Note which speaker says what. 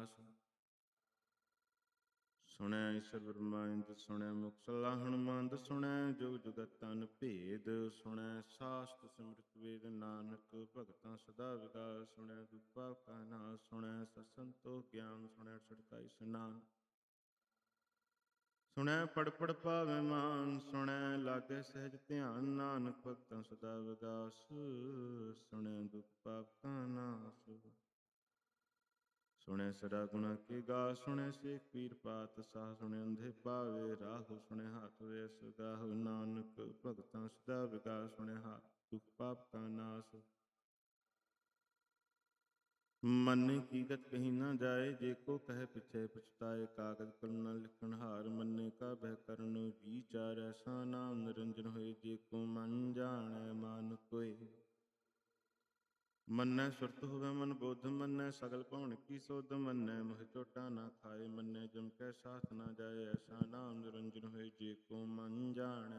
Speaker 1: ਵਿਗਾਸ। ਸੁਣਿਆ ਈਸ਼ਰ ਬ੍ਰਹਮਾ ਇੰਦ, ਸੁਣਿਆ ਮੁਖ ਸਲਾ ਹਨੂਮਾਨਦ, ਸੁਣਿਆ ਜੁਗ ਜੁਗਤ ਤਨ ਭੇਦ, ਸੁਣਿਆ ਸਾਸਤ ਸਿਮਰਤ ਵੇਦ, ਨਾਨਕ ਭਗਤਾਂ ਸਦਾ ਵਿਗਾਸ। ਸੁਣਿਆ ਦੁਖ ਪਾਪ ਕਾ ਨਾਸ, ਸੁਣਿਆ ਸਤ ਸੰਤੋਖ ਗਿਆਨ, ਸੁਣਿਆ ਛਿੜਕਾਈ ਇਸ਼ਨਾਨ, ਸੁਣਿਆ ਪੜ ਪੜ ਪਾਵੈ ਮਾਨ, ਸੁਣਿਆ ਲਾਗੇ ਸਹਿਜ ਧਿਆਨ, ਨਾਨਕ ਭਗਤਾਂ ਸਦਾ ਵਿਗਾਸ। ਸੁਣਿਆ ਦੁਖ ਪਾਪ ਕਾ ਨਾਸ, ਸੁਣਿਆ ਸਦਾ ਗੁਣਾ ਕੇ ਗਾ, ਸੁਣਿਆ ਸੇਖ ਪੀਰ ਪਾਤ ਸਾਹ, ਸੁਣਿਆ ਅੰਧੇ ਪਾਵੇ ਰਾਹੁ, ਸੁਣਿਆ ਹਾਥ ਵੇਸ ਗਾਹੁ, ਨਾਨਕ ਭਗਤਾਂ ਸਦਾ ਵਿਗਾਸ। ਸੁਣਿਆ ਹਾਥ ਦੁਖ ਪਾਪ ਕਾ ਨਾਸ, ਮੰਨੇ ਕੀ ਗਤ ਕਹੀ ਨਾ ਜਾਏ, ਜੇ ਕੋ ਕਹੈ ਪਿਛੈ ਪਛਤਾਏ, ਕਾਗਦ ਕਲਮ ਨ ਲਿਖਣ ਹਾਰ, ਮੰਨੇ ਕਾ ਬਹਿ ਕਰਨ ਵਿਚਾਰ, ਐਸਾ ਨਾਮ ਨਿਰੰਜਨ ਹੋਏ, ਜੇ ਕੋ ਮਨ ਜਾਣੈ ਮਨ ਕੋਇ। ਮੰਨੈ ਸੁਰਤ ਹੋਵੈ ਮਨ ਬੁੱਧ, ਮੰਨੈ ਸਗਲ ਭਵਨ ਕੀ ਸੁਧ, ਮੰਨੈ ਮੋਹਿ ਝੋਟਾ ਨਾ ਖਾਏ, ਮੰਨੈ ਜਮ ਕੈ ਸਾਥ ਨਾ ਜਾਏ, ਐਸਾ ਨਾਮ ਨਿਰੰਜਨ ਹੋਏ, ਜੇ ਕੋ ਮਨ ਜਾਣੈ